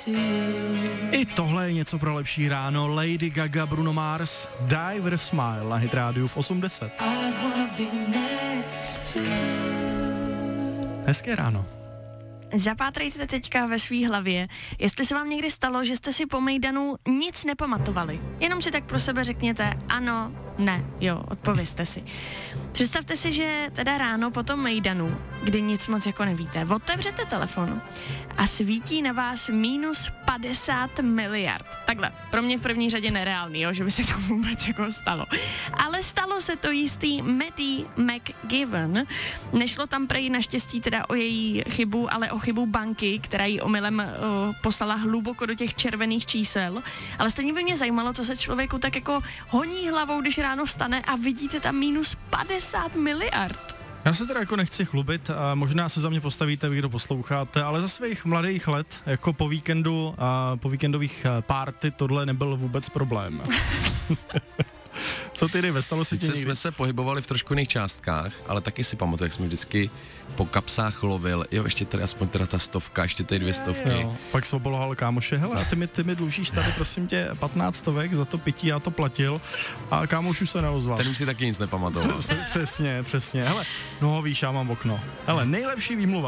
I tohle je něco pro lepší ráno. Lady Gaga, Bruno Mars, Die With A Smile na Hit Radio v 8:10. Hezké ráno. Zapátrejte teďka ve svý hlavě, jestli se vám někdy stalo, že jste si po mejdanu nic nepamatovali. Jenom si tak pro sebe řekněte ano, ne, jo, odpovězte si. Představte si, že teda ráno po tom mejdanu, kdy nic moc jako nevíte, otevřete telefon a svítí na vás minus 50 miliard. Takhle, pro mě v první řadě nereálný, jo, že by se to vůbec jako stalo. Ale stalo se to jistý Maddie McGivern. Nešlo tam prej naštěstí teda o její chybu, ale o chybu banky, která jí omylem poslala hluboko do těch červených čísel. Ale stejně by mě zajímalo, co se člověku tak jako honí hlavou, když ráno vstane a vidíte tam minus 50 miliard. Já se teda jako nechci chlubit, a možná se za mě postavíte, vy kdo posloucháte, ale za svých mladých let, jako po víkendu a po víkendových party, tohle nebyl vůbec problém. Co ty, stalo se ti někdy? Jsme se pohybovali v trošku jiných částkách, ale taky si pamatuju, jak jsme vždycky po kapsách lovil, jo, ještě tady aspoň teda ta 100, ještě tady 200. Jo, pak jsem oboloval kámoše, hele, ty mi dlužíš tady prosím tě 15 stovek za to pití, já to platil a kámoš už se neozval. Ten už si taky nic nepamatoval. Přesně, hele, no víš, já mám okno. Hele, nejlepší výmluva.